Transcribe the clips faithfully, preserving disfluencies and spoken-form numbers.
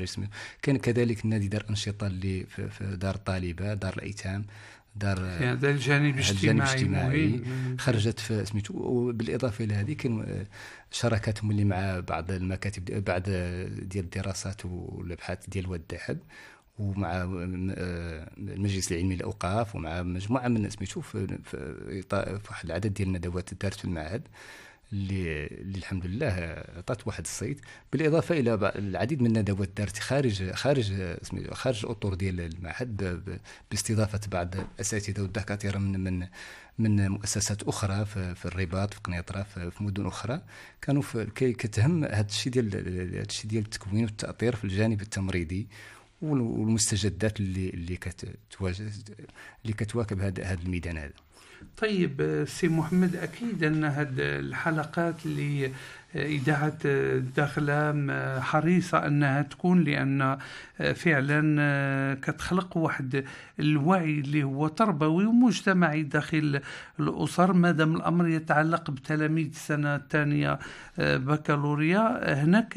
خارج سميتو. كان كذلك النادي دار انشطه اللي في, في دار الطالبه، دار الايتام، دار هذا الجانب الاجتماعي مهم خرجت في سميتو. وبالاضافه الى هذه كان شراكاتهم اللي مع بعض المكاتب بعد ديال الدراسات والابحاث ديال واد الذهب، ومع المجلس العلمي للاوقاف، ومع مجموعه من سميتو في, في واحد العدد ديال الندوات دارت في المعهد اللي, اللي الحمد لله عطات واحد الصيت. بالاضافه الى العديد من الندوات دارت خارج خارج خارج الاطر ديال المعهد باستضافه بعض الاساتذه والدكاتره من من من مؤسسات اخرى في, في الرباط، في قنيطره، في, في مدن اخرى، كانوا في كي كتهم هذا الشيء ديال هذا الشيء ديال التكوين والتاطير في الجانب التمريضي والمستجدات اللي اللي كتواجه اللي كتواكب هذا هذا الميدان هذا. طيب سي محمد، أكيد أن هذه الحلقات اللي إذاعة الداخلام حريصة أنها تكون، لأن فعلا كتخلق واحد الوعي اللي هو تربوي ومجتمعي داخل الأسر. مادام الأمر يتعلق بتلاميذ السنة الثانية بكالوريا، هناك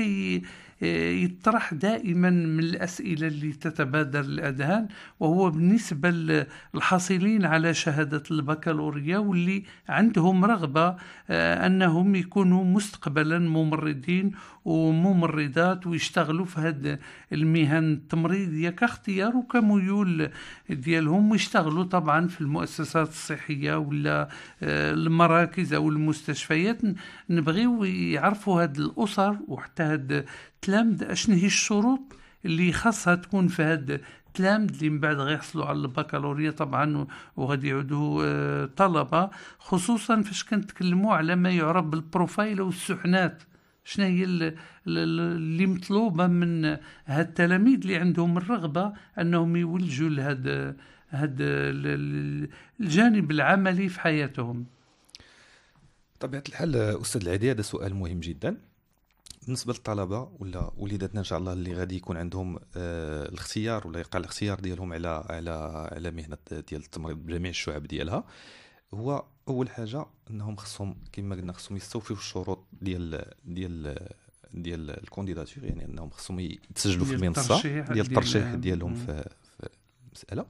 يطرح دائما من الأسئلة اللي تتبادر الأذهان، وهو بالنسبة للحاصلين على شهادة البكالوريا واللي عندهم رغبة أنهم يكونوا مستقبلا ممرضين وممرضات ويشتغلوا في هذه المهن التمريضية كاختيار وكميول ديالهم، ويشتغلوا طبعا في المؤسسات الصحية ولا المراكز أو المستشفيات. نبغيو يعرفوا هذه الأسر وحتى هذه التلامذ اشنو هي الشروط اللي خاصها تكون في هاد التلامذ اللي من بعد غيحصلوا على البكالوريا طبعا وغادي يعودوا طلبه، خصوصا فاش كنتكلموا على ما يعرف بالبروفايل والسحنات. شنو هي اللي مطلوبه من هاد التلاميذ اللي عندهم الرغبه انهم يولجوا لهذا هاد الجانب العملي في حياتهم؟ طبيعه الحال استاذ العدي، هذا سؤال مهم جدا بالنسبه للطلبه ولا وليداتنا ان شاء الله اللي غادي يكون عندهم آه الاختيار ولا يقع الاختيار ديالهم على على على مهنه ديال التمريض بجميع الشعب ديالها. هو اول حاجه انهم خصهم كما قلنا خصهم يستوفيوا الشروط ديال ديال ديال الكونديداتور، يعني انهم خصهم يتسجلوا في المنصه ديال الترشيح ديالهم في في المساله.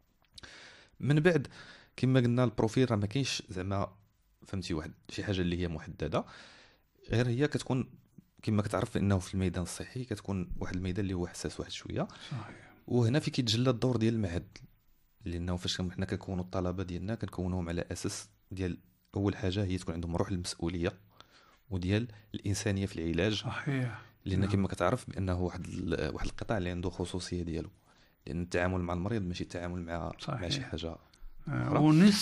من بعد كما قلنا البروفيل راه ما كاينش زعما فهمتي واحد شي حاجه اللي هي محدده، غير هي كتكون كما كتعرف انه في الميدان الصحي كتكون واحد الميدان اللي هو حساس واحد شويه. صحيح. وهنا في كيتجلى الدور ديال المعهد، لانه فاش حنا كنكونوا الطلبه ديالنا كنكونوهم على اساس ديال اول حاجه هي تكون عندهم روح المسؤوليه وديال الانسانيه في العلاج. صحيح. لان كما كتعرف بانه واحد واحد القطاع اللي عنده خصوصيه ديالو، لان التعامل مع المريض ماشي التعامل مع صحيح. مع شي حاجه أخرى.